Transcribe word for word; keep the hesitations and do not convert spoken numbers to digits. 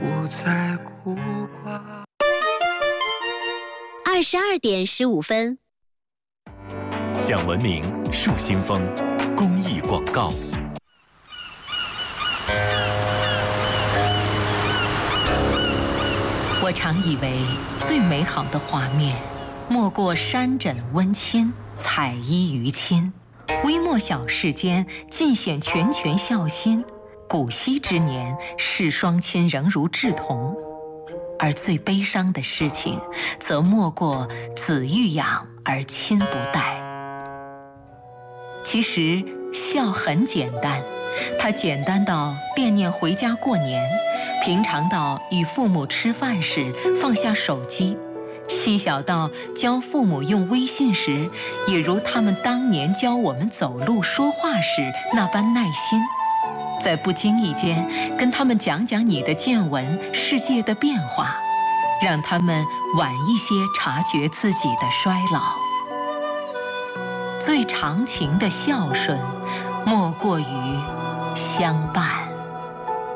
不再孤寡。 二十二点十五分， 讲文明树新风公益广告。 我常以为最美好的画面，莫过山枕温馨，彩衣娱亲。微末小世间，尽显拳拳孝心。古稀之年，世双亲仍如稚童。而最悲伤的事情，则莫过子欲养而亲不待。其实孝很简单，它简单到惦念回家过年，平常到与父母吃饭时放下手机，细小到教父母用微信时，也如他们当年教我们走路说话时那般耐心。在不经意间跟他们讲讲你的见闻，世界的变化，让他们晚一些察觉自己的衰老。最长情的孝顺，莫过于相伴。